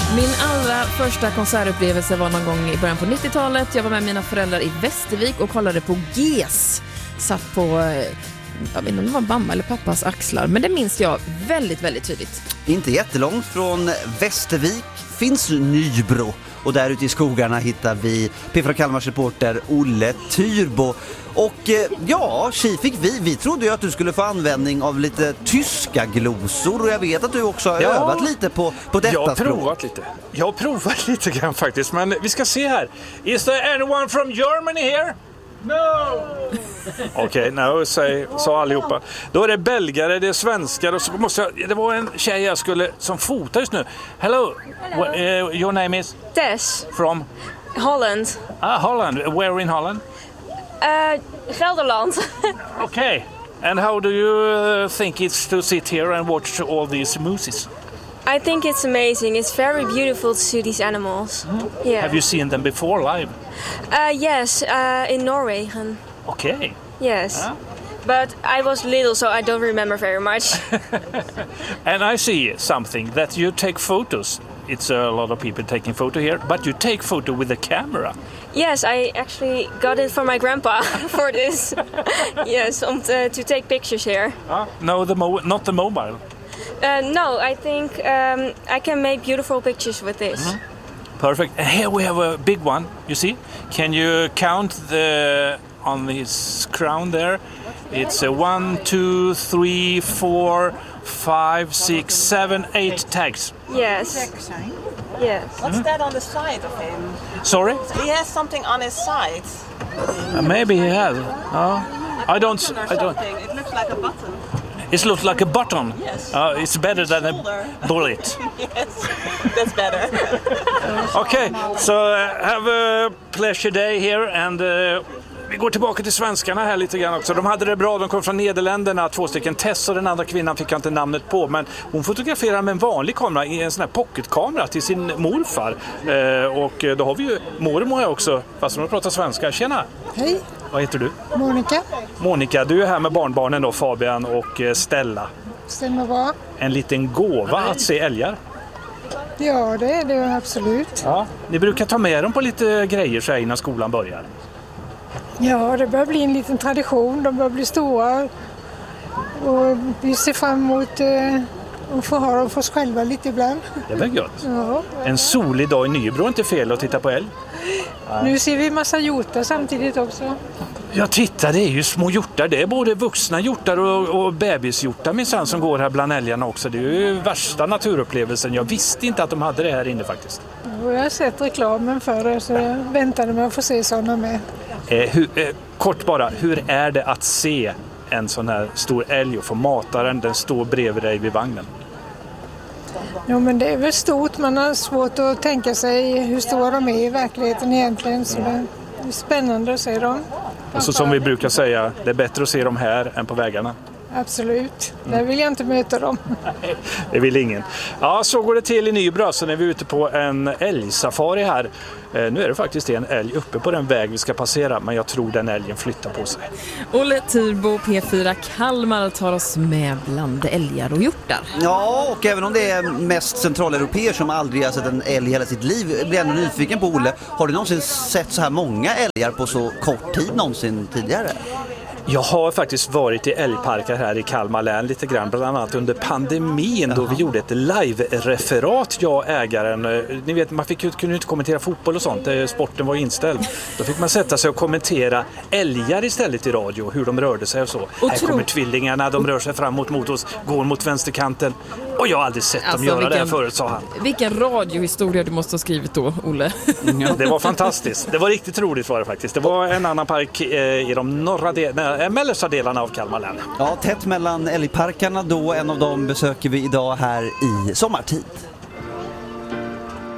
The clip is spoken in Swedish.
Min allra första konsertupplevelse var någon gång i början på 90-talet. Jag var med mina föräldrar i Västervik och kollade på GES. Satt på, jag vet inte om det var mamma eller pappas axlar, men det minns jag väldigt, väldigt tydligt. Inte jättelångt från Västervik finns Nybro. Och där ute i skogarna hittar vi P4 Kalmars reporter Olle Tyrbo. Och ja, fick vi trodde ju att du skulle få användning av lite tyska glosor. Och jag vet att du också har övat lite på detta språk. Jag har provat lite grann faktiskt. Men vi ska se här. Is there anyone from Germany here? No! Okej, no, sa allihopa. Då är det belgare, det är svenskar och så måste jag, det var en tjej jag skulle som fotar just nu. Hello. Your name is? Tess. From? Holland. Holland. Where in Holland? Gelderland. Okay. And how do you think it's to sit here and watch all these mooses? I think it's amazing. It's very beautiful to see these animals. Yeah. Have you seen them before live? Yes, in Norway. Okay. Yes. But I was little, so I don't remember very much. And I see something that you take photos. It's a lot of people taking photo here, but you take photo with a camera. Yes, I actually got it from my grandpa for this. Yes, to take pictures here. No, not the mobile. No, I think I can make beautiful pictures with this. Mm-hmm. Perfect. And here we have a big one. You see? Can you count on his crown there? It's 1, 2, 3, 4, 5, 6, 7, 8 tags. Yes. Yes. What's that on the side of him? Sorry? He has something on his side. Maybe he has. I don't. It looks like a button. It looks like a button. Yes. It's better than a bullet. Yes, that's better. Okay, so have a pleasure day here and vi går tillbaka till svenskarna här lite grann också. De hade det bra, de kom från Nederländerna, 2 stycken. Tess och den andra kvinnan fick jag inte namnet på, men hon fotograferar med en vanlig kamera, i en sån här pocketkamera till sin morfar. Och då har vi ju mormor här också, fast hon pratar svenska. Tjena! Hej! Vad heter du? Monica. Monica, du är här med barnbarnen då, Fabian och Stella. Stämmer bra. En liten gåva att se älgar. Ja, det är det absolut. Ja, ni brukar ta med dem på lite grejer så här innan skolan börjar. Ja, det börjar bli en liten tradition. De börjar bli stora. Och vi ser fram emot att få ha dem för oss själva lite ibland. Det är väl gött. Ja. En solig dag i Nybro är inte fel att titta på älg. Nu ser vi massa hjortar samtidigt också. Ja, titta, det är ju små hjortar. Det är både vuxna hjortar och bebishjortar minsann som går här bland älgarna också. Det är ju värsta naturupplevelsen. Jag visste inte att de hade det här inne faktiskt. Och jag har sett reklamen för det, så jag väntade mig att få se sådana med. Kort bara, hur är det att se en sån här stor älg och få mata den står bredvid dig vid vagnen? Ja, men det är väl stort. Man har svårt att tänka sig hur stora de är i verkligheten egentligen. Så det är spännande att se dem. Och så som vi brukar säga, det är bättre att se dem här än på vägarna. Absolut. Där vill jag inte möta dem. Det vill ingen. Ja, så går det till i Nybro. Så när vi är ute på en älgsafari här. Nu är det faktiskt en älg uppe på den väg vi ska passera. Men jag tror den älgen flyttar på sig. Olle Tyrbo, P4 Kalmar, tar oss med bland älgar och hjortar. Ja, och även om det är mest centraleuropeer som aldrig har sett en älg hela sitt liv, blir jag ändå nyfiken på, Olle. Har du någonsin sett så här många älgar på så kort tid någonsin tidigare? Jag har faktiskt varit i älgparker här i Kalmar län lite grann, bland annat under pandemin då vi gjorde ett live-referat, jag och ägaren. Ni vet, man kunde inte kommentera fotboll och sånt, sporten var inställd. Då fick man sätta sig och kommentera älgar istället i radio, hur de rörde sig och så. Här kommer tvillingarna, de rör sig framåt mot oss, går mot vänsterkanten. Och jag har aldrig sett dem göra det förut, sa han. Vilken radiohistoria du måste ha skrivit då, Olle. Ja, det var fantastiskt. Det var riktigt roligt var det faktiskt. Det var en annan park i de mellersta delarna av Kalmar län. Ja, tätt mellan älgparkarna då. En av dem besöker vi idag här i sommartid.